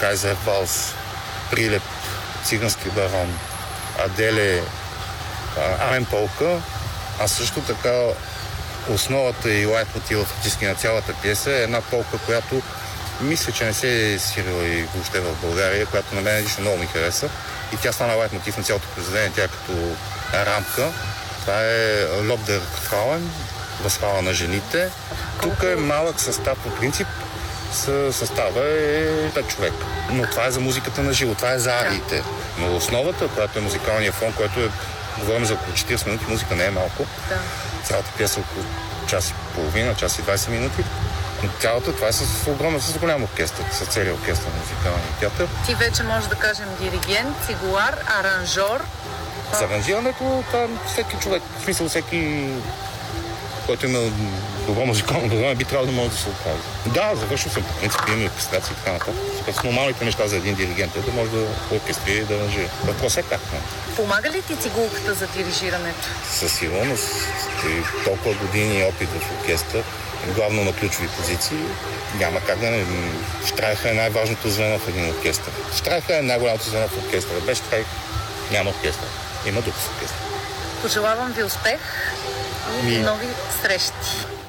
Кайзер Валс, Прилеп, Цигански барон, Аделе, Амен Полка, а също така основата и лайтмотива фактически на цялата пиеса е една полка, която мисля, че не се е свирила и въобще в България, която на мен лично много ми хареса. И тя стана лайтмотив на цялото произведение, тя като рамка. Това е Лобдер Фрауен, възхвала на жените. Тук е малък състав по принцип. Състава е 5 човека. Но това е за музиката на живо, това е за ариите. Но основата, която е музикалния фон, който е, говорим за около 40 минути, музика не е малко. Да. Цялата пиеса е около час и половина, час и 20 минути. Но цялата това е с голям оркестър, с целият оркестър на музикалния театър. Ти вече може да кажем диригент, цигулар, аранжор. За аранжирането това всеки човек, в смисъл всеки, който има добро музикално образование, би трябвало да може да се оправи. Да, завършил съм по принцип, имам оркестрация и така нататък. С нормалните неща за един диригент е да може да оркестрира и да аранжира. Въпрос е как. Помага ли ти цигулката за дирижирането? Със сигурност. Толкова години опит в оркестър, главно на ключови позиции, няма как да не... Штрайха е най-важното звено в един оркестър. Штрайха е най-голямото звено в оркестъра. Без штрайх няма оркестър. Има друг оркестър. Пожелавам ви успех и нови срещи.